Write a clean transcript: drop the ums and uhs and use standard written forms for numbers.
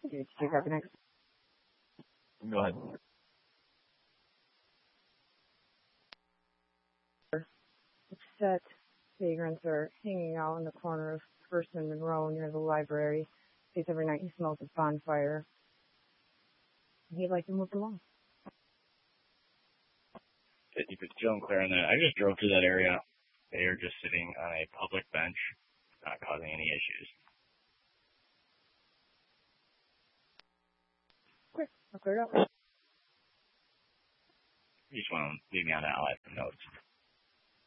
Do you have an Go ahead. upset vagrants are hanging out in the corner of First and Monroe near the library. He says every night he smells a bonfire. He'd like to move along. You could still clear on that. I just drove through that area. They are just sitting on a public bench, not causing any issues. Quick, I'll clear it up. You just want to leave me on that. I'll have some notes.